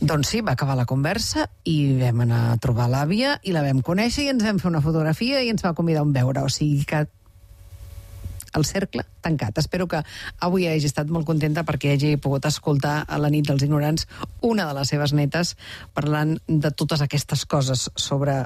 Doncs sí, va acabar la conversa i vam anar a trobar l'àvia i la vam conèixer i ens vam fer una fotografia i ens va convidar a un beure, o sigui que el cercle tancat. Espero que avui hagi estat molt contenta perquè hagi pogut escoltar a la nit dels ignorants una de les seves netes parlant de totes aquestes coses sobre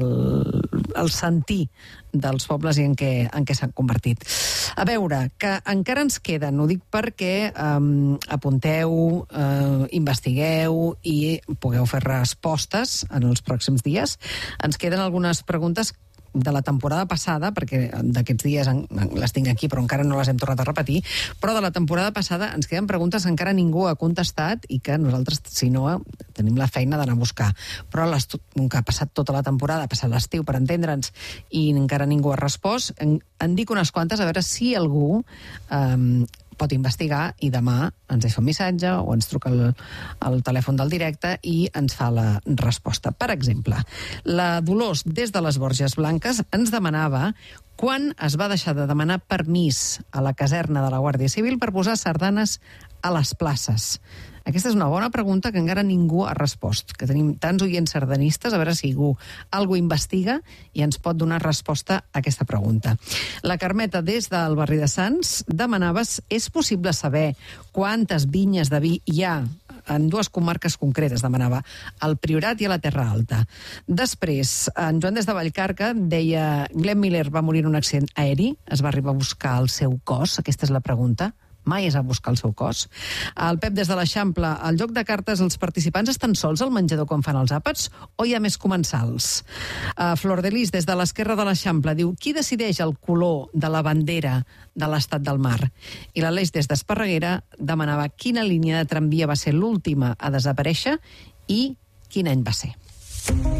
el sentir dels pobles i en què s'han convertit. A veure, que encara ens queden, ho dic perquè apunteu, investigueu i pugueu fer respostes en els pròxims dies. Ens queden algunes preguntes de la temporada passada, perquè d'aquests dies les tinc aquí però encara no les hem tornat a repetir, però de la temporada passada ens queden preguntes que encara ningú ha contestat i que nosaltres, si no, tenim la feina d'anar a buscar. Però que ha passat tota la temporada, ha passat l'estiu, per entendre'ns, i encara ningú ha respost, en dic unes quantes, a veure si algú pot investigar i demà ens deixa un missatge o ens truca al telèfon del directe i ens fa la resposta. Per exemple, la Dolors, des de les Borges Blanques, ens demanava quan es va deixar de demanar permís a la caserna de la Guàrdia Civil per posar sardanes a les places. Aquesta és una bona pregunta que encara ningú ha respost, que tenim tants oients sardanistes, a veure si algú investiga i ens pot donar resposta a aquesta pregunta. La Carmeta, des del barri de Sants, demanaves, és possible saber quantes vinyes de vi hi ha en dues comarques concretes, demanava, al Priorat i a la Terra Alta. Després, en Joan des de Vallcarca deia, Glenn Miller va morir en un accident aeri, es va arribar a buscar el seu cos, aquesta és la pregunta. Mai es va buscar el seu cos. El Pep des de l'Eixample, al joc de cartes els participants estan sols al menjador quan fan els àpats o hi ha més comensals? Flor de Lis, des de l'esquerra de l'Eixample, diu, qui decideix el color de la bandera de l'Estat del Mar? I l'Aleix des d'Esparreguera demanava quina línia de tramvia va ser l'última a desaparèixer i quin any va ser.